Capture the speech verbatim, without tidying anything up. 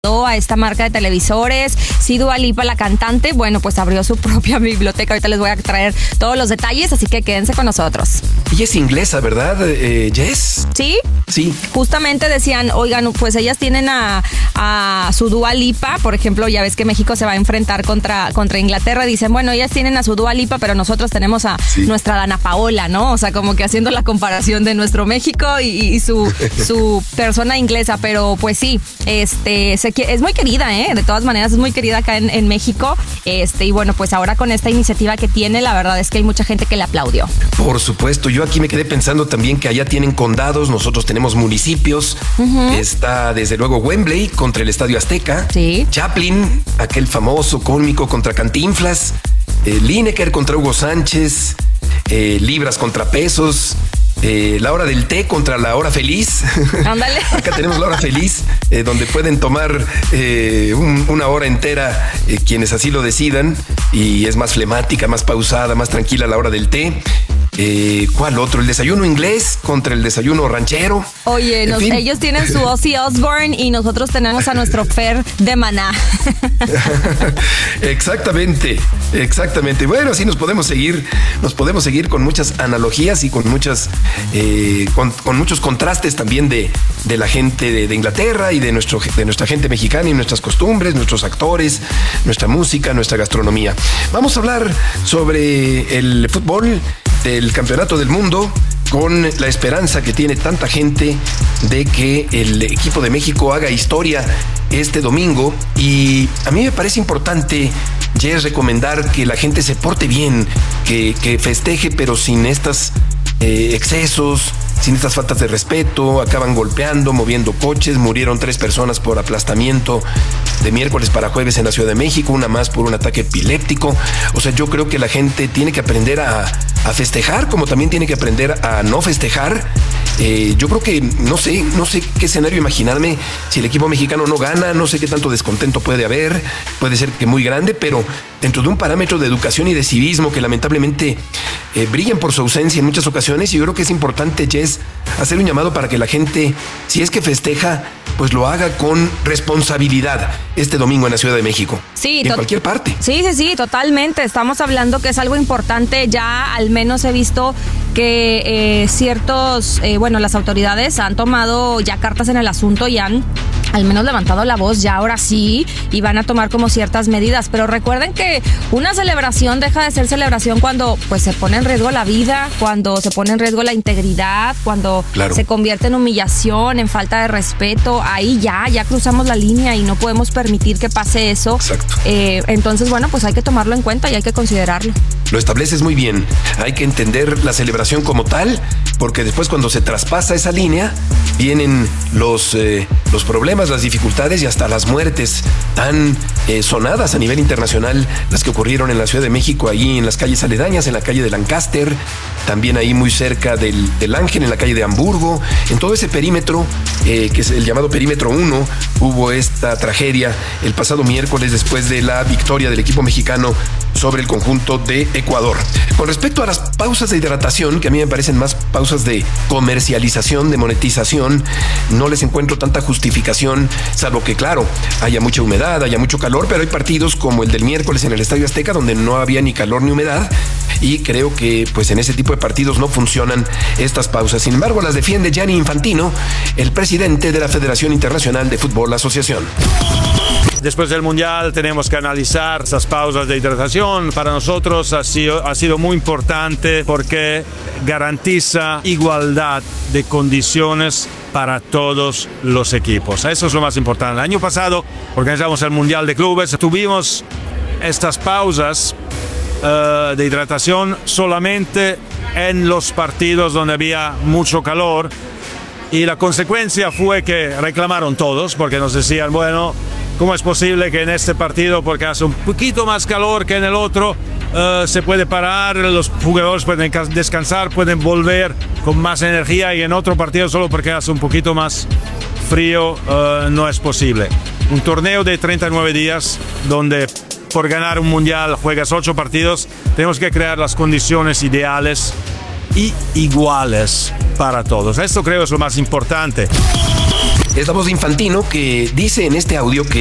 a esta marca de televisores. Sí, Dua Lipa, la cantante, bueno, pues abrió su propia biblioteca. Ahorita les voy a traer todos los detalles, así que quédense con nosotros. Ella es inglesa, ¿verdad, eh, Jess? Sí. Sí. Justamente decían, oigan, pues ellas tienen a, a su Dua Lipa, por ejemplo, ya ves que México se va a enfrentar contra, contra Inglaterra. Dicen, bueno, ellas tienen a su Dua Lipa, pero nosotros tenemos a sí. nuestra Dana Paola, ¿no? O sea, como que haciendo la comparación de nuestro México y, y su, su persona inglesa. Pero pues sí, este se es muy querida, ¿eh? De todas maneras, es muy querida acá en, en México. Este, y bueno, pues ahora con esta iniciativa que tiene, la verdad es que hay mucha gente que le aplaudió. Por supuesto, yo aquí me quedé pensando también que allá tienen condados, nosotros tenemos municipios. Uh-huh. Está desde luego Wembley contra el Estadio Azteca. Sí. Chaplin, aquel famoso cómico contra Cantinflas. Eh, Lineker contra Hugo Sánchez. Eh, libras contra pesos. Eh, la hora del té contra la hora feliz. Ándale. Acá tenemos la hora feliz, eh, donde pueden tomar eh, un, una hora entera eh, quienes así lo decidan, y es más flemática, más pausada, más tranquila la hora del té. Eh, ¿Cuál otro? El desayuno inglés contra el desayuno ranchero. Oye, nos, ellos tienen su Ozzy Osbourne y nosotros tenemos a nuestro Fer de Maná. Exactamente, exactamente. Bueno, así nos podemos seguir, nos podemos seguir con muchas analogías y con muchas, eh, con, con muchos contrastes también de, de la gente de, de Inglaterra y de nuestro, de nuestra gente mexicana y nuestras costumbres, nuestros actores, nuestra música, nuestra gastronomía. Vamos a hablar sobre el fútbol del Campeonato del Mundo, con la esperanza que tiene tanta gente de que el equipo de México haga historia este domingo. Y a mí me parece importante, Jess, recomendar que la gente se porte bien, que, que festeje, pero sin estos eh, excesos, sin estas faltas de respeto. Acaban golpeando, moviendo coches. Murieron tres personas por aplastamiento de miércoles para jueves en la Ciudad de México, una más por un ataque epiléptico. O sea, yo creo que la gente tiene que aprender a, a festejar, como también tiene que aprender a no festejar. Eh, yo creo que no sé, no sé qué escenario imaginarme si el equipo mexicano no gana, no sé qué tanto descontento puede haber, puede ser que muy grande, pero dentro de un parámetro de educación y de civismo que lamentablemente eh, brillan por su ausencia en muchas ocasiones. Y yo creo que es importante, Jess, hacer un llamado para que la gente, si es que festeja, pues lo haga con responsabilidad este domingo en la Ciudad de México. Sí, en to- cualquier parte. Sí, sí, sí, totalmente. Estamos hablando que es algo importante. Ya al menos he visto que eh, ciertos, eh, bueno, las autoridades han tomado ya cartas en el asunto y han al menos levantado la voz ya ahora sí, y van a tomar como ciertas medidas. Pero recuerden que una celebración deja de ser celebración cuando pues se pone en riesgo la vida, cuando se pone en riesgo la integridad, cuando claro. se convierte en humillación, en falta de respeto. Ahí ya, ya cruzamos la línea y no podemos permitir que pase eso. Exacto. Eh, entonces, bueno, pues hay que tomarlo en cuenta y hay que considerarlo. Lo estableces muy bien. Hay que entender la celebración como tal, porque después cuando se traspasa esa línea, vienen los, eh, los problemas, las dificultades y hasta las muertes tan eh, sonadas a nivel internacional, las que ocurrieron en la Ciudad de México, ahí en las calles aledañas, en la calle de Lancaster, también ahí muy cerca del, del Ángel, en la calle de Hamburgo. En todo ese perímetro, eh, que es el llamado perímetro uno, hubo esta tragedia el pasado miércoles después de la victoria del equipo mexicano sobre el conjunto de Ecuador. Con respecto a las pausas de hidratación, que a mí me parecen más pausas de comercialización, de monetización, no les encuentro tanta justificación, salvo que, claro, haya mucha humedad, haya mucho calor, pero hay partidos como el del miércoles en el Estadio Azteca donde no había ni calor ni humedad, y creo que pues en ese tipo de partidos no funcionan estas pausas. Sin embargo, las defiende Gianni Infantino, el presidente de la Federación Internacional de Fútbol Asociación. Después del Mundial tenemos que analizar esas pausas de hidratación. Para nosotros ha sido, ha sido muy importante porque garantiza igualdad de condiciones para todos los equipos. Eso es lo más importante. El año pasado organizamos el Mundial de Clubes. Tuvimos estas pausas uh, de hidratación solamente en los partidos donde había mucho calor. Y la consecuencia fue que reclamaron todos porque nos decían, bueno, ¿cómo es posible que en este partido, porque hace un poquito más calor que en el otro, uh, se puede parar, los jugadores pueden descansar, pueden volver con más energía, y en otro partido solo porque hace un poquito más frío uh, no es posible? Un torneo de treinta y nueve días donde por ganar un mundial juegas ocho partidos, tenemos que crear las condiciones ideales y iguales para todos. Esto creo es lo más importante. Es la voz de Infantino, que dice en este audio que